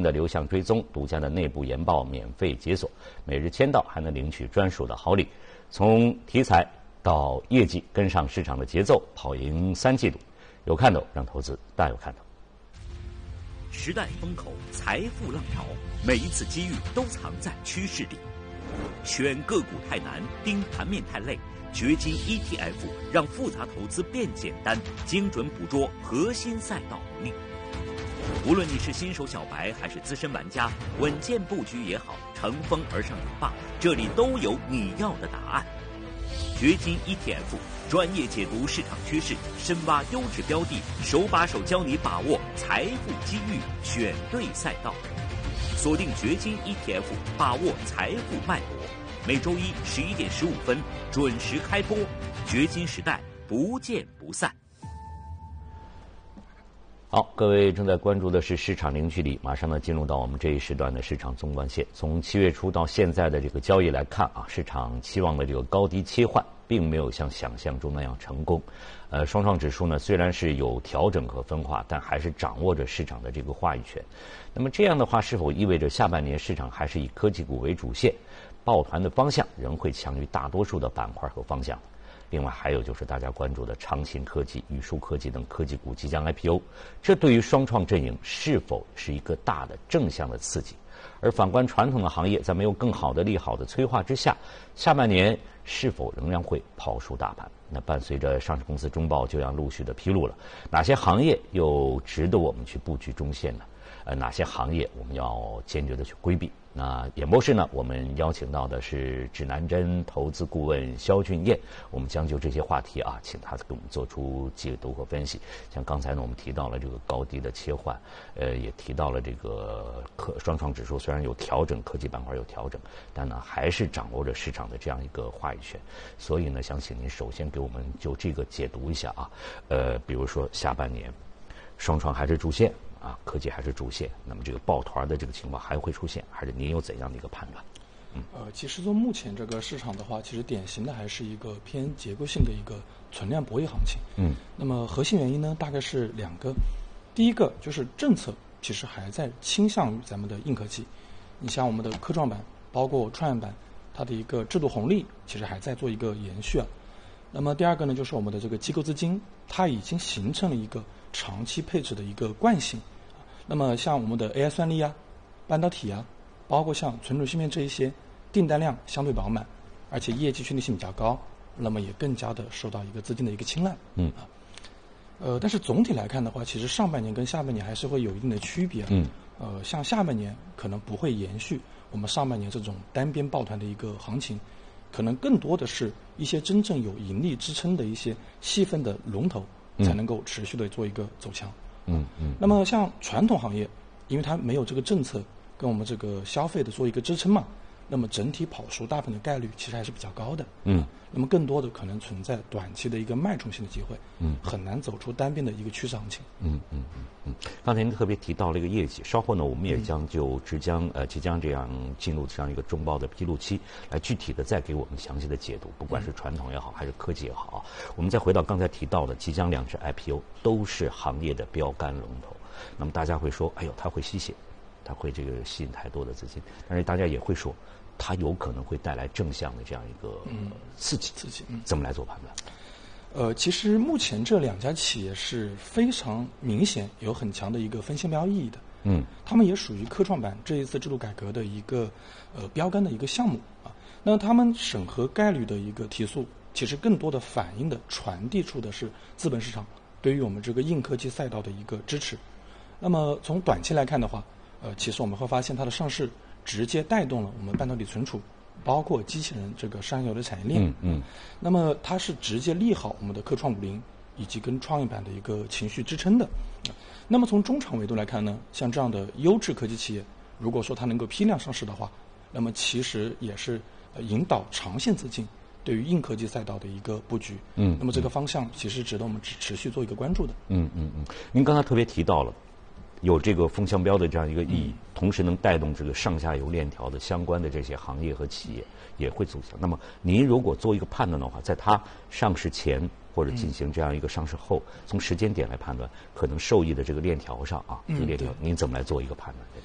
的流向追踪、独家的内部研报免费解锁，每日签到还能领取专属的好礼。从题材到业绩，跟上市场的节奏，跑赢3季度。有看头，让投资大有看头。 时代风口，财富浪潮，每一次机遇都藏在趋势里。选个股太难，盯盘面太累。掘金 ETF 让复杂投资变简单，精准捕捉核心赛道红利。无论你是新手小白还是资深玩家，稳健布局也好，乘风而上也罢，这里都有你要的答案。掘金 ETF 专业解读市场趋势，深挖优质标的，手把手教你把握财富机遇，选对赛道。锁定掘金 ETF， 把握财富脉搏。每周一11点15分准时开播，掘金时代不见不散。 好，各位正在关注的是市场零距离，马上呢进入到我们这一时段的市场纵贯线。从7月初到现在的这个交易来看啊，市场期望的这个高低切换并没有像想象中那样成功。双创指数呢虽然是有调整和分化，但还是掌握着市场的这个话语权。那么这样的话，是否意味着下半年市场还是以科技股为主线，抱团的方向仍会强于大多数的板块和方向？另外还有就是大家关注的长鑫科技、宇树科技等科技股即将 IPO， 这对于双创阵营是否是一个大的正向的刺激？而反观传统的行业，在没有更好的利好的催化之下，下半年是否仍然会跑输大盘？那伴随着上市公司中报就要陆续的披露了，哪些行业又值得我们去布局中线呢？哪些行业我们要坚决的去规避？那演播室呢，我们邀请到的是指南针投资顾问肖俊彦，我们将就这些话题啊，请他给我们做出解读和分析。像刚才呢，我们提到了这个高低的切换，也提到了这个双创指数虽然有调整，科技板块有调整，但呢还是掌握着市场的这样一个话语权。所以呢，想请您首先给我们就这个解读一下啊，比如说下半年双创还是主线啊，科技还是主线，那么这个抱团的这个情况还会出现，还是您有怎样的一个判断？ 其实从目前这个市场的话，其实典型的还是一个偏结构性的一个存量博弈行情。那么核心原因呢，大概是2个。第一个就是政策其实还在倾向于咱们的硬科技，你像我们的科创板，包括创业板，它的一个制度红利其实还在做一个延续啊。那么第二个呢，就是我们的这个机构资金，它已经形成了一个长期配置的一个惯性。那么像我们的 AI 算力啊、半导体啊，包括像存储芯片这一些，订单量相对饱满，而且业绩确定性比较高，那么也更加的受到一个资金的一个青睐。但是总体来看的话，其实上半年跟下半年还是会有一定的区别。像下半年可能不会延续我们上半年这种单边抱团的一个行情，可能更多的是一些真正有盈利支撑的一些细分的龙头才能够持续的做一个走强。那么像传统行业，因为它没有这个政策跟我们这个消费的做一个支撑嘛，那么整体跑输大盘的概率其实还是比较高的。那么更多的可能存在短期的一个脉冲性的机会，很难走出单边的一个趋势行情。 刚才您特别提到了一个业绩，稍后呢我们也将就即将这样进入这样一个中报的披露期，来具体的再给我们详细的解读，不管是传统也好还是科技也好。我们再回到刚才提到的即将2只 IPO， 都是行业的标杆龙头。那么大家会说，哎呦，它会吸血，它会这个吸引太多的资金，但是大家也会说，它有可能会带来正向的这样一个刺激。怎么来做判断？ 其实目前这2家企业是非常明显有很强的一个分线标意义的。他们也属于科创板这一次制度改革的一个标杆的一个项目啊。那他们审核概率的一个提速，其实更多的反映的传递出的是资本市场对于我们这个硬科技赛道的一个支持。那么从短期来看的话，其实我们会发现它的上市直接带动了我们半导体存储，包括机器人这个上游的产业链。那么它是直接利好我们的科创50以及跟创业板的一个情绪支撑的。那么从中长维度来看呢，像这样的优质科技企业，如果说它能够批量上市的话，那么其实也是引导长线资金对于硬科技赛道的一个布局。那么这个方向其实值得我们持续做一个关注的。 您刚才特别提到了有这个风向标的这样一个意义，同时能带动这个上下游链条的相关的这些行业和企业也会走强。那么您如果做一个判断的话，在它上市前或者进行这样一个上市后，从时间点来判断，可能受益的这个链条上啊，这个链条您怎么来做一个判断？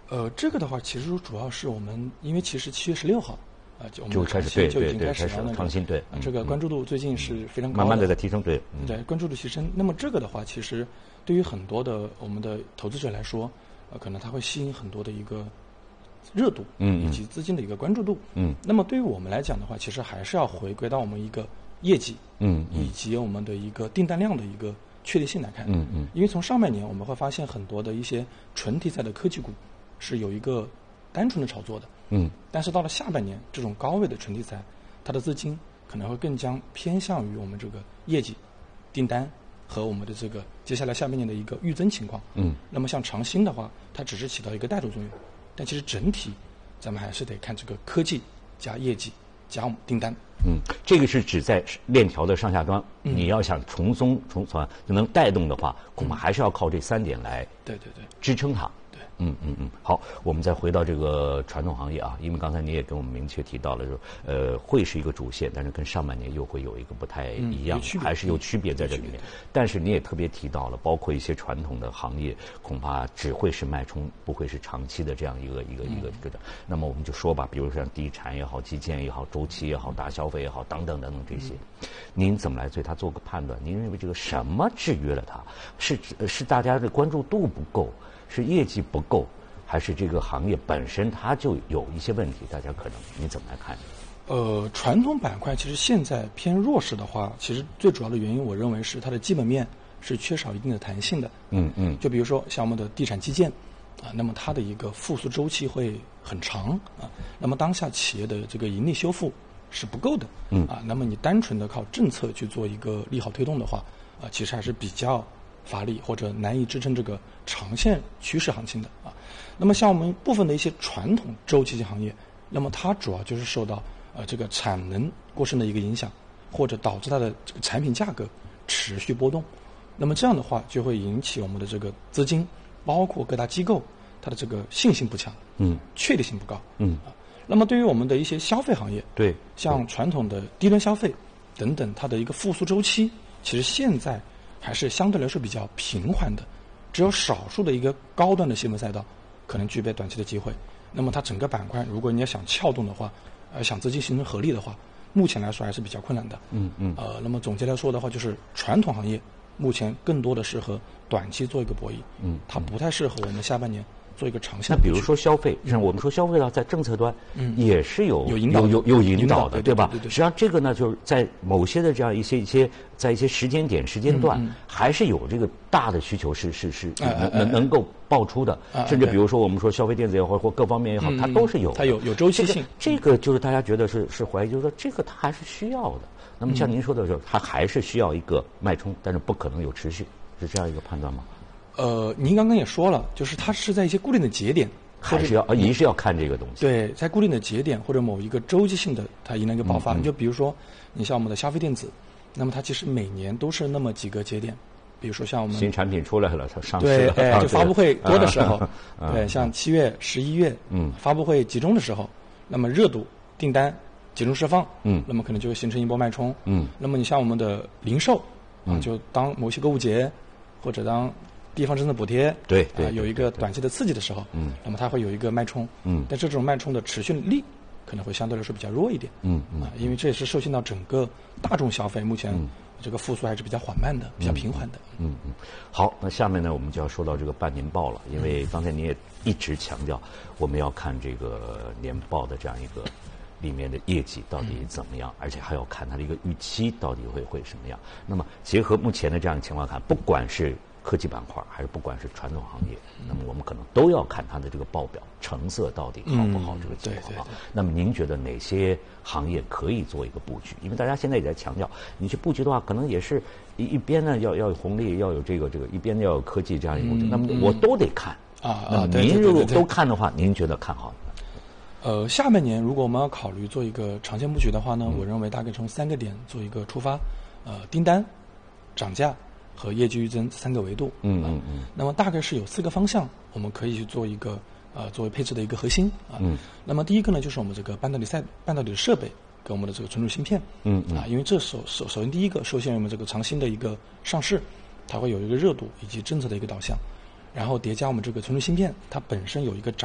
这个的话，其实主要是我们，因为其实7月16号， 就开始就已经开始了创新对， 这个关注度最近是非常高的， 慢慢的在提升，对， 对，关注度提升。那么这个的话，其实对于很多的我们的投资者来说，可能它会吸引很多的一个热度，以及资金的一个关注度，那么对于我们来讲的话，其实还是要回归到我们一个业绩，以及我们的一个订单量的一个确定性来看，因为从上半年我们会发现很多的一些纯题材的科技股是有一个单纯的炒作的，但是到了下半年，这种高位的纯题材，它的资金可能会更加偏向于我们这个业绩、订单和我们的这个接下来下半年的一个预增情况。那么像长兴的话，它只是起到一个带动作用，但其实整体咱们还是得看这个科技加业绩加订单。 这个是指在链条的上下端，你要想从能带动的话，恐怕还是要靠这3点来支撑它。好，我们再回到这个传统行业啊，因为刚才你也跟我们明确提到了，说会是一个主线，但是跟上半年又会有一个不太一样，还是有区别在这里面。但是你也特别提到了，包括一些传统的行业，恐怕只会是脉冲，不会是长期的这样一个。那么我们就说吧，比如像地产也好、基建也好、周期也好、大消费也好，等等这些，您怎么来对它做个判断？您认为这个什么制约了它？是大家的关注度不够？是业绩不够，还是这个行业本身它就有一些问题？大家可能你怎么来看？ 传统板块其实现在偏弱势的话，其实最主要的原因，我认为是它的基本面是缺少一定的弹性的。就比如说像我们的地产基建那么它的一个复苏周期会很长那么当下企业的这个盈利修复是不够的那么你单纯的靠政策去做一个利好推动的话其实还是比较乏力或者难以支撑这个长线趋势行情的那么像我们部分的一些传统周期性行业，那么它主要就是受到这个产能过剩的一个影响，或者导致它的这个产品价格持续波动。那么这样的话就会引起我们的这个资金，包括各大机构，它的这个信心不强，确定性不高，那么对于我们的一些消费行业， 对， 像传统的低端消费等等，它的一个复苏周期，其实现在还是相对来说比较平缓的，只有少数的一个高端的细分赛道可能具备短期的机会。那么它整个板块，如果你要想撬动的话，想资金形成合力的话，目前来说还是比较困难的。那么总结来说的话，就是传统行业目前更多的适合短期做一个博弈，它不太适合我们下半年做一个长线。 那比如说消费，像我们说消费呢，在政策端也是有引导的，对吧？ 对。 实际上这个呢，就是在某些的这样一些在一些时间段，还是有这个大的需求是能够爆出的，甚至比如说我们说消费电子也好或各方面也好，它都是有的， 它有周期性。 这个就是大家觉得是怀疑，就是说这个它还是需要的。那么像您说的时候，它还是需要一个脉冲，但是不可能有持续，是这样一个判断吗？ 您刚刚也说了，就是它是在一些固定的节点， 还是要看这个东西。 对，在固定的节点或者某一个周期性的，它迎来一个爆发。你就比如说，你像我们的消费电子，那么它其实每年都是那么几个节点，比如说像我们新产品出来了，它上市了， 就发布会多的时候，对，像7月、11月，发布会集中的时候，那么热度、订单集中释放，那么可能就会形成一波脉冲，那么你像我们的零售，就当某些购物节或者当地方政策补贴对有一个短期的刺激的时候，那么它会有一个脉冲，但这种脉冲的持续力可能会相对来说比较弱一点，因为这也是受限到整个大众消费目前这个复苏还是比较缓慢的，比较平缓的。 好，那下面呢，我们就要说到这个半年报了，因为刚才你也一直强调我们要看这个年报的这样一个里面的业绩到底怎么样，而且还要看它的一个预期到底会什么样。那么结合目前的这样的情况看，不管是科技板块还是不管是传统行业，那么我们可能都要看它的这个报表成色到底好不好，这个情况啊。那么您觉得哪些行业可以做一个布局？因为大家现在也在强调，你去布局的话，可能也是一边呢要有红利，要有这个一边要有科技这样一个，那么我都得看您如果都看的话，您觉得看好？ 下半年如果我们要考虑做一个长线布局的话呢，我认为大概从3个点做一个出发，订单、涨价和业绩预增3个维度。那么大概是有4个方向，我们可以去做一个作为配置的一个核心那么第一个呢，就是我们这个半导体的设备跟我们的这个存储芯片。因为这首先第一个受限于我们这个长兴的一个上市，它会有一个热度以及政策的一个导向，然后叠加我们这个存储芯片，它本身有一个